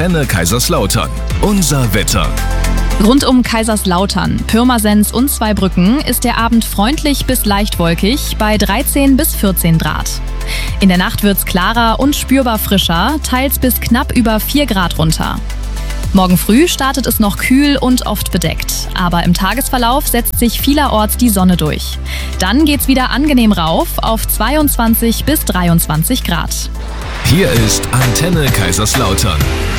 Antenne Kaiserslautern. Unser Wetter. Rund um Kaiserslautern, Pirmasens und Zweibrücken ist der Abend freundlich bis leicht wolkig bei 13 bis 14 Grad. In der Nacht wird's klarer und spürbar frischer, teils bis knapp über 4 Grad runter. Morgen früh startet es noch kühl und oft bedeckt, aber im Tagesverlauf setzt sich vielerorts die Sonne durch. Dann geht's wieder angenehm rauf auf 22 bis 23 Grad. Hier ist Antenne Kaiserslautern.